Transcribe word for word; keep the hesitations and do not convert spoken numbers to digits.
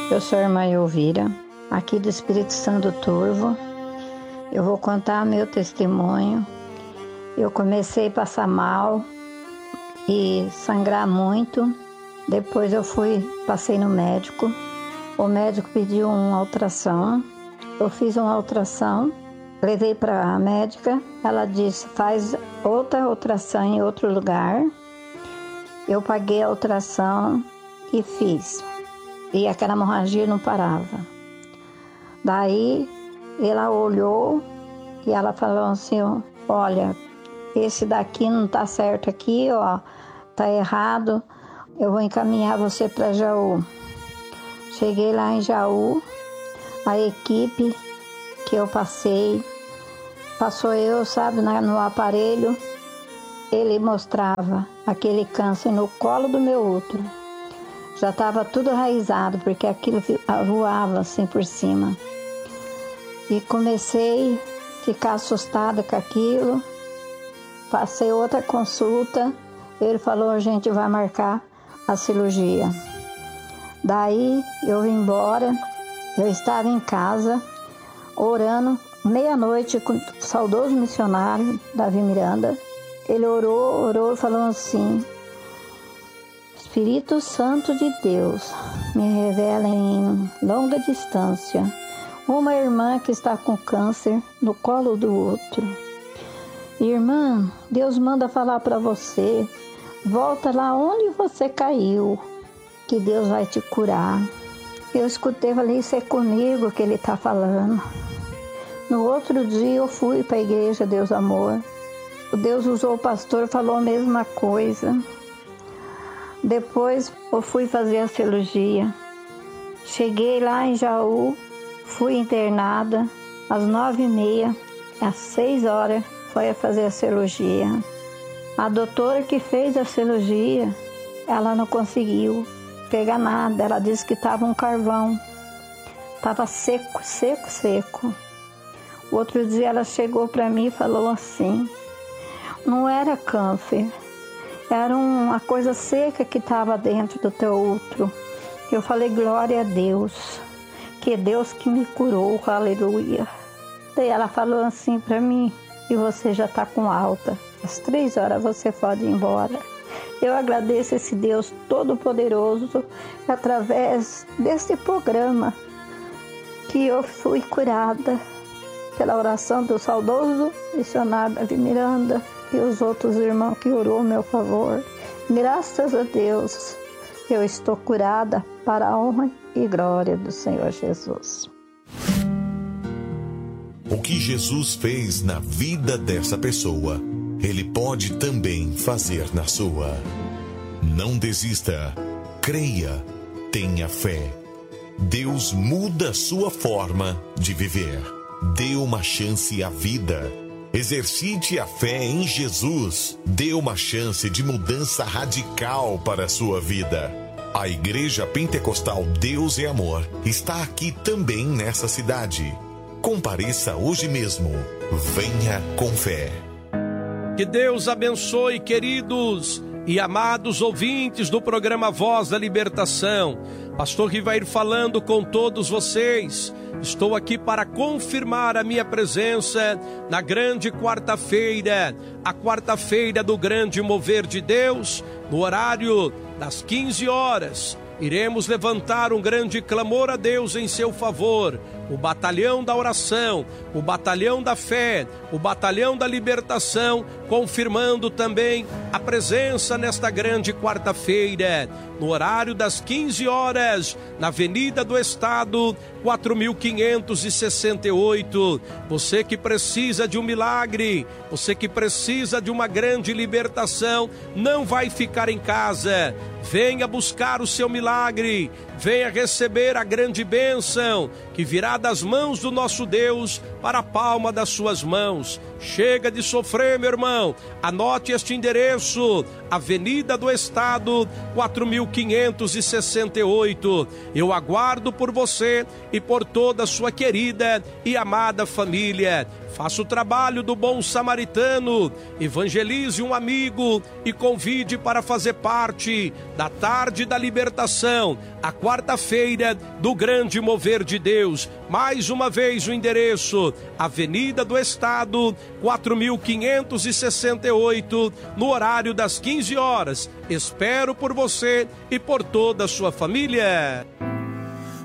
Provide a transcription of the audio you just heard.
Eu sou a irmã Elvira, aqui do Espírito Santo Turvo. Eu vou contar meu testemunho. Eu comecei a passar mal e sangrar muito. Depois eu fui, passei no médico. O médico pediu uma ultrassom. Eu fiz uma ultrassom, levei para a médica. Ela disse, faz outra ultrassom em outro lugar. Eu paguei a ultrassom e fiz. E aquela hemorragia não parava. Daí, ela olhou e ela falou assim, olha, esse daqui não tá certo aqui, ó, tá errado, eu vou encaminhar você para Jaú. Cheguei lá em Jaú, a equipe que eu passei, passou eu, sabe, no aparelho, ele mostrava aquele câncer no colo do meu útero. Já estava tudo raizado, porque aquilo voava assim por cima. E comecei a ficar assustada com aquilo. Passei outra consulta. Ele falou, a gente vai marcar a cirurgia. Daí eu vim embora. Eu estava em casa, orando, meia-noite, com o saudoso missionário, Davi Miranda. Ele orou, orou e falou assim, Espírito Santo de Deus, me revela em longa distância uma irmã que está com câncer no colo do útero. Irmã, Deus manda falar para você, volta lá onde você caiu, que Deus vai te curar. Eu escutei, falei, isso é comigo que ele está falando. No outro dia eu fui para a igreja Deus Amor. Deus usou o pastor e falou a mesma coisa. Depois eu fui fazer a cirurgia. Cheguei lá em Jaú, fui internada às nove e meia, às seis horas foi a fazer a cirurgia. A doutora que fez a cirurgia, ela não conseguiu pegar nada. Ela disse que estava um carvão, estava seco, seco, seco. O outro dia ela chegou para mim e falou assim, não era câncer, era uma coisa seca que estava dentro do teu útero. Eu falei, glória a Deus, que é Deus que me curou, aleluia. Daí ela falou assim para mim, e você já está com alta, às três horas você pode ir embora. Eu agradeço esse Deus todo-poderoso, através desse programa, que eu fui curada pela oração do saudoso missionário Davi Miranda, e os outros irmãos que orou a meu favor. Graças a Deus, eu estou curada para a honra e glória do Senhor Jesus. O que Jesus fez na vida dessa pessoa, Ele pode também fazer na sua. Não desista, creia, tenha fé. Deus muda a sua forma de viver. Dê uma chance à vida. Exercite a fé em Jesus. Dê uma chance de mudança radical para a sua vida. A Igreja Pentecostal Deus é Amor está aqui também nessa cidade. Compareça hoje mesmo. Venha com fé. Que Deus abençoe, queridos e amados ouvintes do programa Voz da Libertação. Pastor Rivair falando com todos vocês. Estou aqui para confirmar a minha presença na grande quarta-feira, a quarta-feira do grande mover de Deus, no horário das quinze horas. Iremos levantar um grande clamor a Deus em seu favor. O batalhão da oração, o batalhão da fé, o batalhão da libertação, confirmando também a presença nesta grande quarta-feira, no horário das quinze horas, na Avenida do Estado, quatro mil quinhentos e sessenta e oito. Você que precisa de um milagre, você que precisa de uma grande libertação, não vai ficar em casa. Venha buscar o seu milagre, venha receber a grande bênção que virá tirar das mãos do nosso Deus para a palma das suas mãos. Chega de sofrer, meu irmão. Anote este endereço: Avenida do Estado, quatro mil quinhentos e sessenta e oito. Eu aguardo por você e por toda a sua querida e amada família. Faça o trabalho do bom samaritano, evangelize um amigo e convide para fazer parte da Tarde da Libertação, a quarta-feira do grande mover de Deus. Mais uma vez o endereço: Avenida do Estado, quatro mil quinhentos e sessenta e oito, no horário das quinze horas. Espero por você e por toda a sua família.